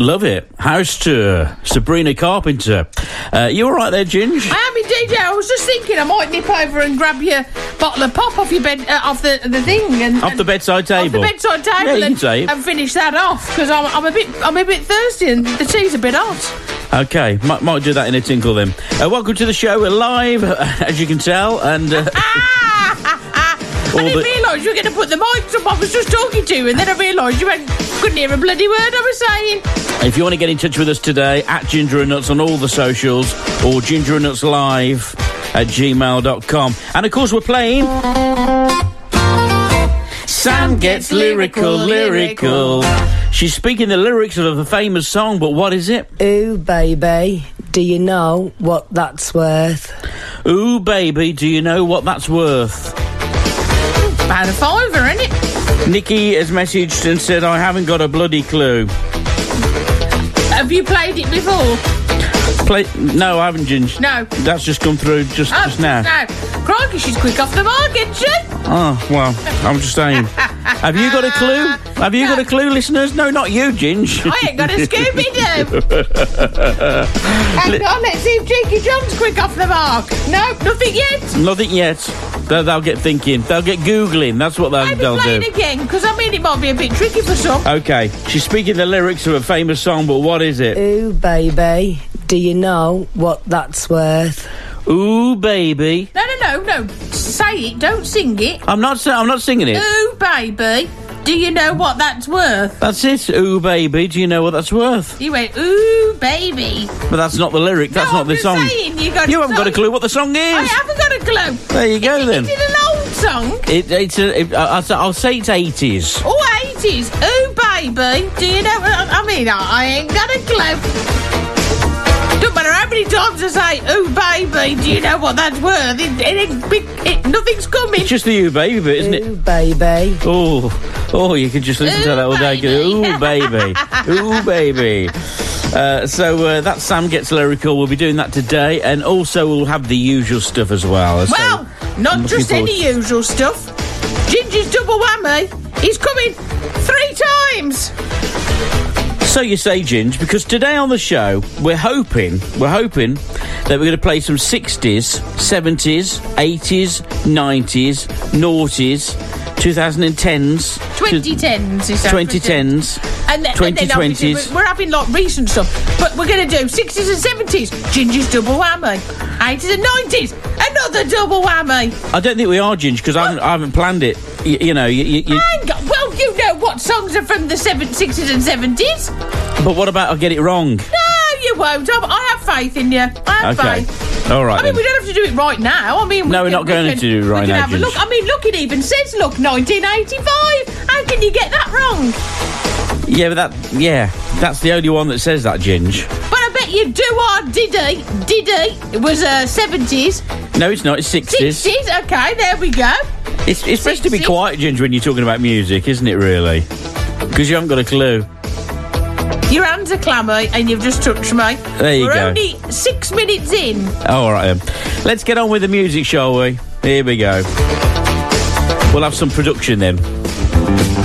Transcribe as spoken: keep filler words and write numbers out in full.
Love it. House tour. Sabrina Carpenter. Uh, you all right there, Ginge? I am indeed, yeah. I was just thinking I might nip over and grab your bottle of pop off your bed, uh, off the the thing, and Off and the bedside table. Off the bedside table, Yeah, you and, can say it. and finish that off because I'm, I'm a bit I'm a bit thirsty and the tea's a bit hot. Okay, might, might do that in a tinkle then. Uh, welcome to the show. We're live, as you can tell, and... Uh, I didn't the... realise you were going to put the mics up. I was just talking to you, and then I realised you hadn't, couldn't hear a bloody word I was saying. If you want to get in touch with us today, at Ginger and Nuts on all the socials, or Ginger and Nuts Live at gmail dot com. And of course, we're playing... Sam Gets Lyrical, Lyrical. She's speaking the lyrics of a famous song, but what is it? Ooh, baby, do you know what that's worth? Ooh, baby, do you know what that's worth? About a fiver, isn't it? Nikki has messaged and said, I haven't got a bloody clue. Have you played it before? Play? No, I haven't, Ginge. No. That's just come through just, oh, just now. No. Crikey, she's quick off the mark, isn't she? Oh, well, I'm just saying. Have you got a clue? Have you no. got a clue, listeners? No, not you, Ginge. I ain't got a Scooby-Doo. Hang on, let's see if Cheeky John's quick off the mark. No, nothing yet. Nothing yet. They'll, they'll get thinking. They'll get Googling. That's what they'll, Maybe they'll play do. it again, because I mean it might be a bit tricky for some. Okay, she's speaking the lyrics of a famous song, but what is it? Ooh, baby, do you know what that's worth? Ooh, baby. No, no, no, no. Say it. Don't sing it. I'm not. I'm not singing it. Ooh, baby. Do you know what that's worth? That's it. Ooh, baby. Do you know what that's worth? You went, ooh, baby. But that's not the lyric. That's no, not the I'm song. Saying, you got you haven't got a clue what the song is. I haven't got a clue. There you go, is then. It, is it an old song? It, it's a, it, I'll, I'll say it's eighties. Oh, eighties. Ooh, baby. Do you know? I mean, I ain't got a clue. Don't matter how many times I say, ooh, baby, do you know what that's worth? It, it, it, it, nothing's coming. It's just the ooh, baby bit, isn't it? Ooh, baby. Oh, oh, you could just listen ooh, to that all day. Ooh, baby. Ooh, baby. Uh, so uh, that's Sam Gets Lyrical. We'll be doing that today. And also we'll have the usual stuff as well. Well, so not just any usual stuff. Ginger's double whammy. He's coming three times. So you say, Ginge, because today on the show we're hoping, we're hoping that we're going to play some sixties, seventies, eighties, nineties, noughties, twenty tens, twenty tens, twenty tens, and then, twenty twenties. We're, we're having like recent stuff, but we're going to do sixties and seventies, Ginger's double whammy, eighties and nineties, another double whammy. I don't think we are, Ginge, because I haven't, I haven't planned it. You, you know, you, you, you... Hang on. Well, you know what songs are from the seven, sixties and seventies. But what about I get it wrong? No, you won't. I, I have faith in you. I have okay. faith. All right. I mean, then. we don't have to do it right now. I mean, we no, we're can, not going we can, to do it right we can now. Have a look. I mean, look, it even says, look, nineteen eighty-five. How can you get that wrong? Yeah, but that, yeah, that's the only one that says that, Ginge. But I bet you do our Diddy, Diddy, it was uh, seventies. No, it's not, it's sixties. sixties, okay, there we go. It's, it's best to be quiet, Ginge, when you're talking about music, isn't it, really? Because you haven't got a clue. Your hands are clammy and you've just touched me. There you We're go. We're only six minutes in. Oh, all right, then. Let's get on with the music, shall we? Here we go. We'll have some production then.